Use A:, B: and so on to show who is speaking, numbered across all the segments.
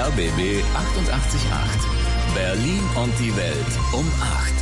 A: RBB 888. Berlin und die Welt um 8.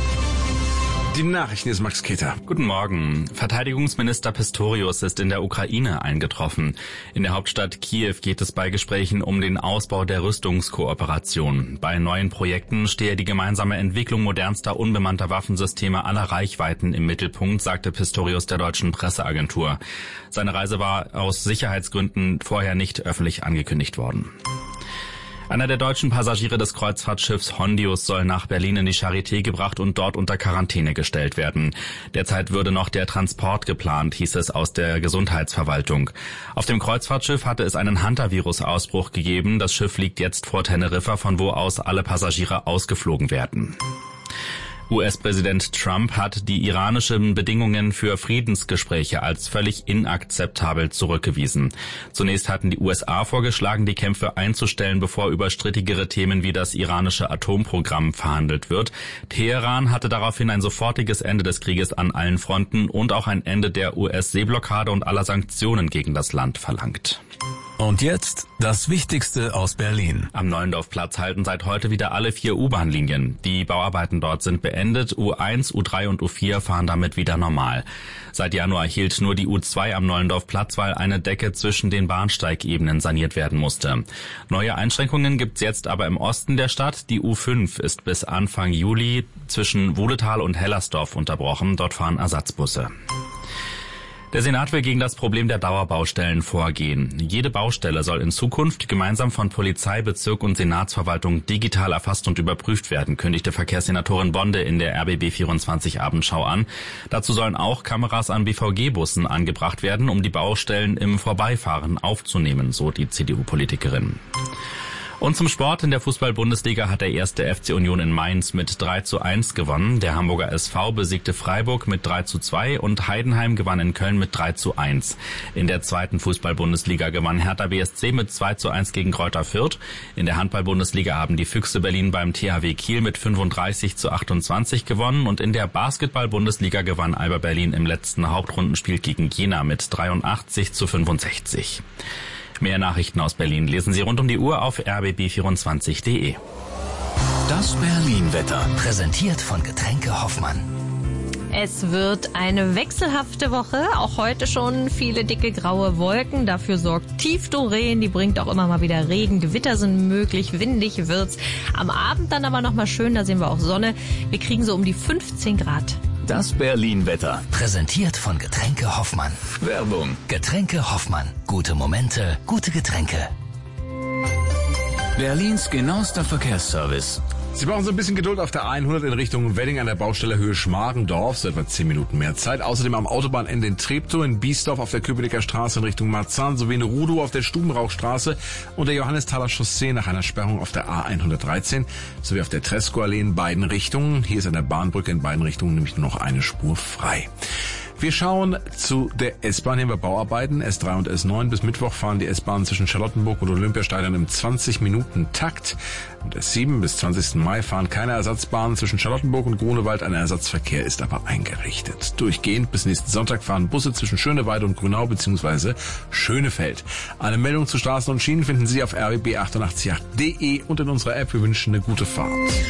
B: Die Nachrichten ist Max Keter.
C: Guten Morgen. Verteidigungsminister Pistorius ist in der Ukraine eingetroffen. In der Hauptstadt Kiew geht es bei Gesprächen um den Ausbau der Rüstungskooperation. Bei neuen Projekten stehe die gemeinsame Entwicklung modernster unbemannter Waffensysteme aller Reichweiten im Mittelpunkt, sagte Pistorius der deutschen Presseagentur. Seine Reise war aus Sicherheitsgründen vorher nicht öffentlich angekündigt worden. Einer der deutschen Passagiere des Kreuzfahrtschiffs Hondius soll nach Berlin in die Charité gebracht und dort unter Quarantäne gestellt werden. Derzeit würde noch der Transport geplant, hieß es aus der Gesundheitsverwaltung. Auf dem Kreuzfahrtschiff hatte es einen Hantavirus-Ausbruch gegeben. Das Schiff liegt jetzt vor Teneriffa, von wo aus alle Passagiere ausgeflogen werden. US-Präsident Trump hat die iranischen Bedingungen für Friedensgespräche als völlig inakzeptabel zurückgewiesen. Zunächst hatten die USA vorgeschlagen, die Kämpfe einzustellen, bevor über strittigere Themen wie das iranische Atomprogramm verhandelt wird. Teheran hatte daraufhin ein sofortiges Ende des Krieges an allen Fronten und auch ein Ende der US-Seeblockade und aller Sanktionen gegen das Land verlangt.
A: Und jetzt das Wichtigste aus Berlin.
C: Am Neuendorfplatz halten seit heute wieder alle 4 U-Bahn-Linien. Die Bauarbeiten dort sind beendet. U1, U3 und U4 fahren damit wieder normal. Seit Januar hielt nur die U2 am Neuendorfplatz, weil eine Decke zwischen den Bahnsteigebenen saniert werden musste. Neue Einschränkungen gibt's jetzt aber im Osten der Stadt. Die U5 ist bis Anfang Juli zwischen Wohletal und Hellersdorf unterbrochen. Dort fahren Ersatzbusse. Der Senat will gegen das Problem der Dauerbaustellen vorgehen. Jede Baustelle soll in Zukunft gemeinsam von Polizei, Bezirk und Senatsverwaltung digital erfasst und überprüft werden, kündigte Verkehrssenatorin Bonde in der RBB 24 Abendschau an. Dazu sollen auch Kameras an BVG-Bussen angebracht werden, um die Baustellen im Vorbeifahren aufzunehmen, so die CDU-Politikerin. Und zum Sport. In der Fußball-Bundesliga hat der erste FC Union in Mainz mit 3:1 gewonnen. Der Hamburger SV besiegte Freiburg mit 3:2 und Heidenheim gewann in Köln mit 3:1. In der zweiten Fußball-Bundesliga gewann Hertha BSC mit 2:1 gegen Greuther Fürth. In der Handball-Bundesliga haben die Füchse Berlin beim THW Kiel mit 35:28 gewonnen und in der Basketball-Bundesliga gewann Alba Berlin im letzten Hauptrundenspiel gegen Jena mit 83:65. Mehr Nachrichten aus Berlin lesen Sie rund um die Uhr auf rbb24.de.
A: Das Berlin-Wetter, präsentiert von Getränke Hoffmann.
D: Es wird eine wechselhafte Woche, auch heute schon viele dicke graue Wolken. Dafür sorgt Tiefdoreen, die bringt auch immer mal wieder Regen. Gewitter sind möglich, windig wird's. Am Abend dann aber nochmal schön, da sehen wir auch Sonne. Wir kriegen so um die 15 Grad.
A: Das Berlin-Wetter, präsentiert von Getränke Hoffmann. Werbung. Getränke Hoffmann. Gute Momente, gute Getränke. Berlins genauester Verkehrsservice.
B: Sie brauchen so ein bisschen Geduld auf der 100 in Richtung Wedding an der Baustelle Höhe Schmargendorf, so etwa 10 Minuten mehr Zeit. Außerdem am Autobahnende in Treptow, in Biesdorf auf der Köpenicker Straße in Richtung Marzahn, sowie in Rudow auf der Stubenrauchstraße und der Johannesthaler Chaussee nach einer Sperrung auf der A113, sowie auf der Tresco-Allee in beiden Richtungen. Hier ist an der Bahnbrücke in beiden Richtungen nämlich nur noch eine Spur frei. Wir schauen zu der S-Bahn. Hier haben wir Bauarbeiten. S3 und S9. Bis Mittwoch fahren die S-Bahnen zwischen Charlottenburg und Olympiastadion im 20-Minuten-Takt. Und S7 bis 20. Mai fahren keine Ersatzbahnen zwischen Charlottenburg und Grunewald. Ein Ersatzverkehr ist aber eingerichtet. Durchgehend bis nächsten Sonntag fahren Busse zwischen Schöneweide und Grünau bzw. Schönefeld. Eine Meldung zu Straßen und Schienen finden Sie auf rbb888.de und in unserer App. Wir wünschen eine gute Fahrt.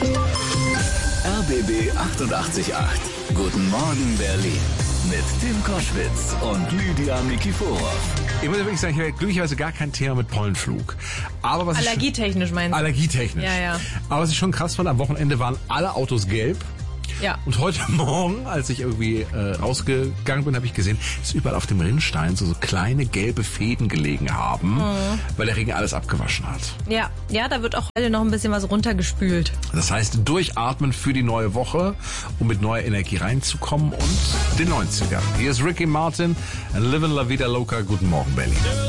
A: RBB 888. Guten Morgen Berlin. Mit Tim Koschwitz und Lydia Nikiforov.
B: Ich muss wirklich sagen, ich habe glücklicherweise gar kein Thema mit Pollenflug. Aber was
D: Allergietechnisch meinst du?
B: Allergietechnisch.
D: Ja.
B: Aber was ich schon krass fand, am Wochenende waren alle Autos gelb.
D: Ja.
B: Und heute Morgen, als ich irgendwie rausgegangen bin, habe ich gesehen, dass überall auf dem Rinnstein so kleine gelbe Fäden gelegen haben, weil der Regen alles abgewaschen hat.
D: Ja, da wird auch heute noch ein bisschen was runtergespült.
B: Das heißt, durchatmen für die neue Woche, um mit neuer Energie reinzukommen und den 90er. Hier ist Ricky Martin, Livin' La Vida Loca. Guten Morgen, Berlin.